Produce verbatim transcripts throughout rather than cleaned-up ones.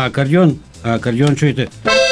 акордеон, а акордеон, чуєте?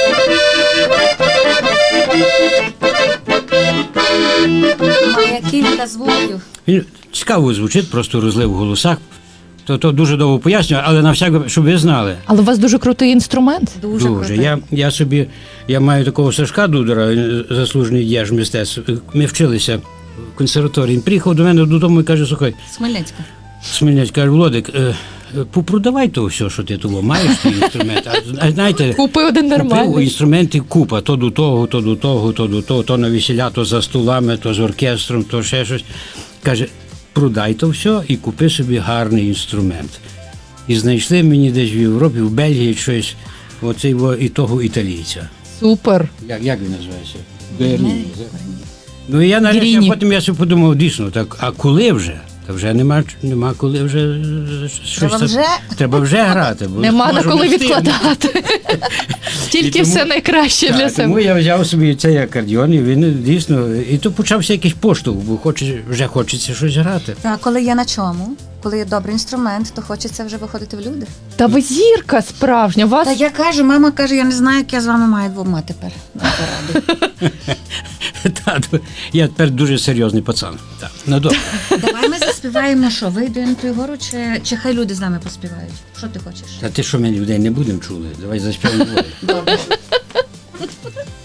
Має кілька звуків. Він цікаво звучить, просто розлив в голосах. То, то дуже довго пояснюю, але на всяк, щоб ви знали. Але у вас дуже крутий інструмент. Дуже, Дуже. круто. Я, я собі, я маю такого Сашка Дудора, він заслужений діяч мистецтв. Ми вчилися в консерваторії. Він приїхав до мене додому і каже, слухай, Смельницька. Смільняць, каже, Володик, е, попродавай то все, що ти того маєш, ті інструменти. А, знаєте, Купи один купив нормальний. інструменти купа, то до того, то до того, то до того, то на весіля, то за столами, то з оркестром, то ще щось. Каже, продай то все і купи собі гарний інструмент. І знайшли мені десь в Європі, в Бельгії щось, оцей во- і того італійця. Супер. Як, як він називається? Берні. Ну і я нарешті, Гріні. а потім я собі подумав, дійсно, так, а коли вже? Та вже нема, нема коли вже е, щось. Треба там- вже? Треба вже грати. Бо Нема на можу коли не встигну. відкладати. Тільки І тому- все найкраще для Так, тому себе. я взяв собі цей акордеон, і він дійсно, і то почався якийсь поштовх, бо хоче, вже хочеться щось грати. А коли є на чому, коли є добрий інструмент, то хочеться вже виходити в люди. Та ви зірка справжня. Вас Та я кажу, мама каже, я не знаю, як я з вами маю двома тепер. на пораду. Та, то я тепер дуже серйозний пацан. Так, ну добре. Давай ми заспіваємо, що вийдемо на ту гору, чи, чи хай люди з нами поспівають. Що ти хочеш? Та ти що, ми людей не будемо чули? Давай заспіваємо двоє. Добре.